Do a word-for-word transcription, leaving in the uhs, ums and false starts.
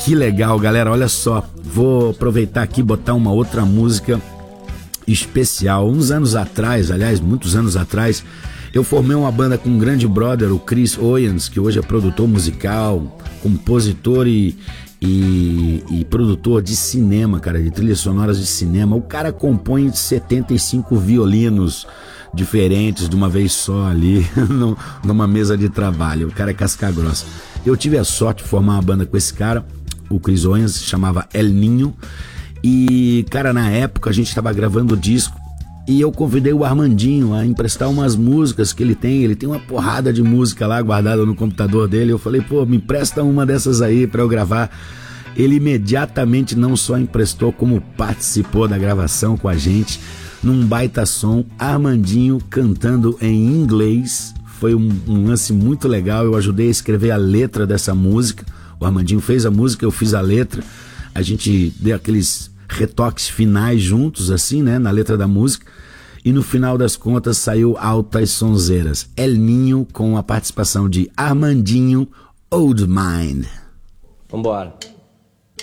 Que legal, galera, olha só, vou aproveitar aqui e botar uma outra música especial. Uns anos atrás, aliás, muitos anos atrás, eu formei uma banda com um grande brother, o Chris Owens, que hoje é produtor musical, compositor e, e, e produtor de cinema, cara, de trilhas sonoras de cinema. O cara compõe setenta e cinco violinos diferentes de uma vez só ali, numa mesa de trabalho. O cara é casca grossa. Eu tive a sorte de formar uma banda com esse cara, o Chris Owens, se chamava El Ninho. E, cara, na época a gente estava gravando o disco e eu convidei o Armandinho a emprestar umas músicas que ele tem. Ele tem uma porrada de música lá guardada no computador dele. Eu falei, pô, me empresta uma dessas aí pra eu gravar. Ele imediatamente não só emprestou, como participou da gravação com a gente, num baita som. Armandinho cantando em inglês. Foi um, um lance muito legal. Eu ajudei a escrever a letra dessa música. O Armandinho fez a música, eu fiz a letra. A gente deu aqueles retoques finais juntos, assim, né, na letra da música. E no final das contas saiu Altas Sonzeiras. El Ninho com a participação de Armandinho Old Mind. Vambora.